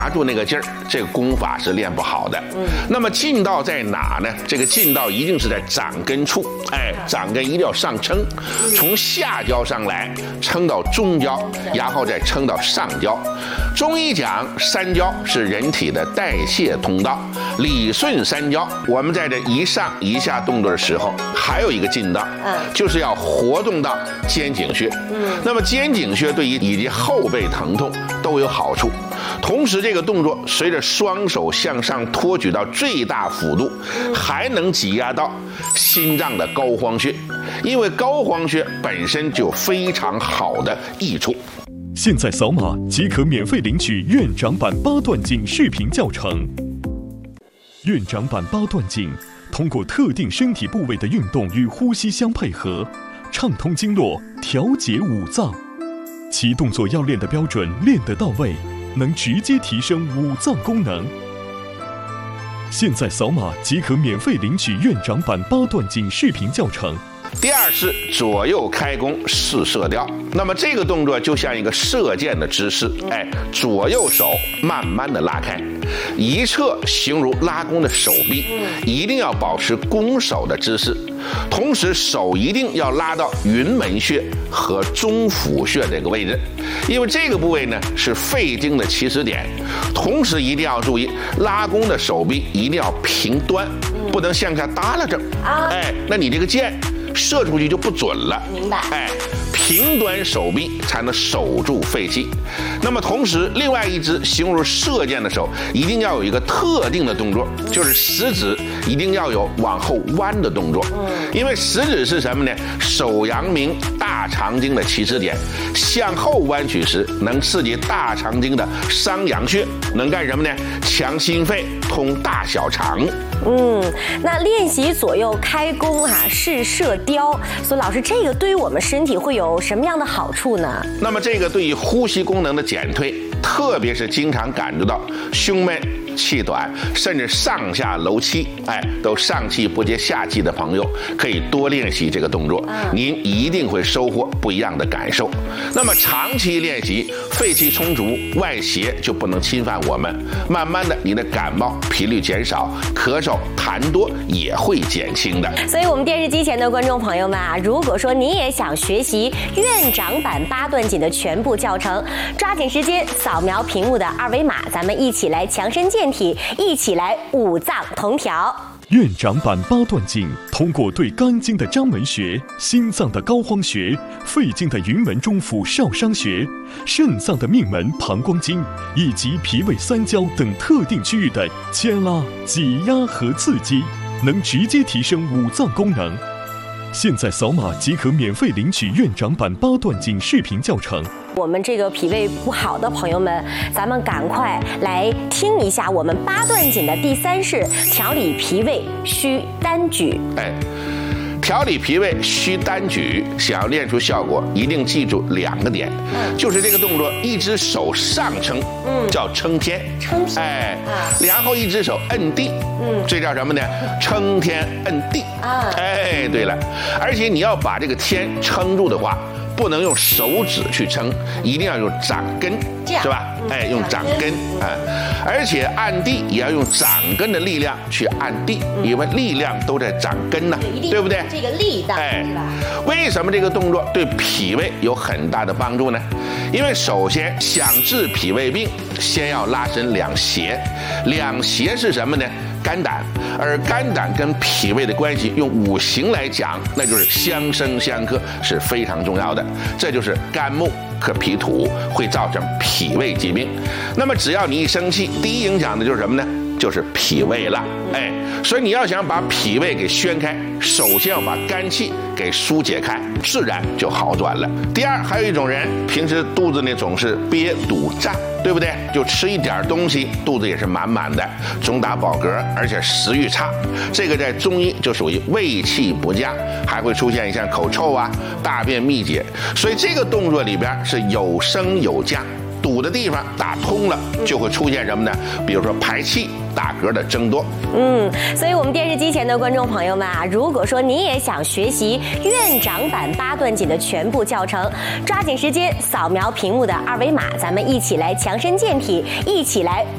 拿住那个劲儿，这个功法是练不好的。那么劲道在哪呢？这个劲道一定是在掌根处，掌根一定要上撑，从下焦上来，撑到中焦，然后再撑到上焦。中医讲三焦是人体的代谢通道，理顺三焦。我们在这一上一下动作的时候，还有一个劲道，就是要活动到肩颈穴。那么肩颈穴对于以及后背疼痛都有好处。同时，这个动作随着双手向上托举到最大幅度，还能挤压到心脏的膏肓穴，因为膏肓穴本身就非常好的益处。 现在扫码即可免费领取院长版8段锦视频教程。院长版8段锦通过特定身体部位的运动与呼吸相配合，畅通经络，调节五脏。其动作要练得标准，练得到位，能直接提升五脏功能。现在扫码即可免费领取院长版8段锦视频教程。 第二是左右开弓试射雕，那么这个动作就像一个射箭的姿势，左右手慢慢的拉开，一侧形如拉弓的手臂，一定要保持弓手的姿势，同时手一定要拉到云门穴和中府穴这个位置，因为这个部位呢是肺经的起始点，同时一定要注意拉弓的手臂一定要平端，不能向下耷拉着，那你这个箭射出去就不准了。 明白。 平端手臂才能守住肺气。那么同时，另外一只形如射箭的手，一定要有一个特定的动作，就是食指一定要有往后弯的动作。因为食指是什么呢？手阳明大肠经的起始点，向后弯曲时能刺激大肠经的商阳穴，能干什么呢？强心肺，通大小肠。 那练习左右开弓试射雕，所以老师，这个对于我们身体会有什么样的好处呢？ 那么这个对于呼吸功能的减退，特别是经常感觉到胸闷、气短，甚至上下楼气，都上气不接下气的朋友，可以多练习这个动作，您一定会收获不一样的感受。那么长期练习，肺气充足，外邪就不能侵犯我们，慢慢的你的感冒频率减少，咳嗽痰多也会减轻的。 所以我们电视机前的观众朋友们如果说你也想学习院长版8段锦的全部教程，抓紧时间扫描屏幕的2维码，咱们一起来强身健体，一起来五脏同调。 院长版8段锦通过对肝经的章门穴、心脏的膏肓穴、肺经的云门中府少商穴、肾脏的命门膀胱经以及脾胃三焦等特定区域的牵拉、挤压和刺激，能直接提升五脏功能。现在扫码即可免费领取院长版8段锦视频教程。 我们这个脾胃不好的朋友们，咱们赶快来听一下我们8段锦的第3式：调理脾胃需单举。 调理脾胃需单举，想要练出效果，一定记住2个点，就是这个动作，一只手上撑，叫撑天，然后一只手摁地，这叫什么呢？撑天摁地。对了，而且你要把这个天撑住的话，不能用手指去撑，一定要用掌根，是吧？用掌根而且按地也要用掌根的力量去按地，因为力量都在掌根呢，对不对？ 这个力道， 为什么这个动作对脾胃有很大的帮助呢？因为首先想治脾胃病，先要拉伸两胁，两胁是什么呢？肝胆，而肝胆跟脾胃的关系，用五行来讲，那就是相生相克，是非常重要的。这就是肝木克脾土，会造成脾胃疾病。那么只要你一生气，第一影响的就是什么呢？就是脾胃了。所以你要想把脾胃给宣开，首先要把肝气给疏解开，自然就好转了。第二，还有一种人平时肚子呢总是憋堵胀，对不对？就吃一点东西，肚子也是满满的，总打饱嗝，而且食欲差。这个在中医就属于胃气不佳，还会出现像口臭大便秘结。所以这个动作里边是有升有降。堵的地方打通了，就会出现什么呢？比如说排气、打嗝的增多。 所以我们电视机前的观众朋友们如果说你也想学习院长版8段锦的全部教程，抓紧时间扫描屏幕的2维码，咱们一起来强身健体，一起来